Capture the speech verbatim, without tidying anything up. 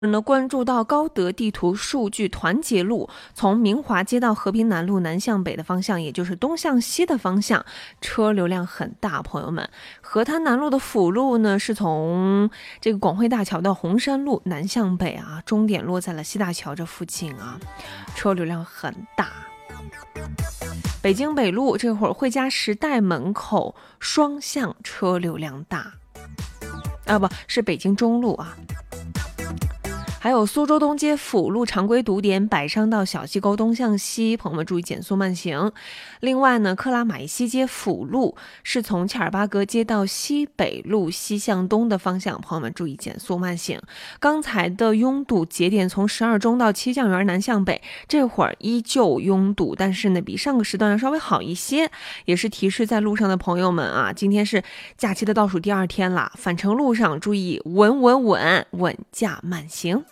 呢关注到高德地图数据团结路从明华街到和平南路南向北的方向，也就是东向西的方向，车流量很大。朋友们，河滩南路的辅路呢是从这个广汇大桥到红山路南向北啊，终点落在了西大桥这附近啊，车流量很大。北京北路这会儿汇佳时代门口双向车流量大啊，不是北京中路啊。还有苏州东街辅路常规堵点百商到小溪沟东向西，朋友们注意减速慢行。另外呢，克拉玛依西街辅路是从恰尔巴格街到西北路西向东的方向，朋友们注意减速慢行。刚才的拥堵节点从十二中到七酱园南向北，这会儿依旧拥堵，但是呢比上个时段要稍微好一些，也是提示在路上的朋友们啊，今天是假期的倒数第二天了，返程路上注意稳稳稳稳驾慢行。